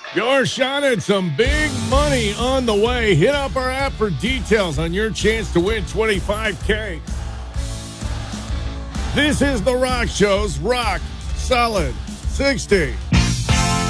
Your shot at some big money on the way. Hit up our app for details on your chance to win $25K. This is The Rock Show's Rock Solid 60.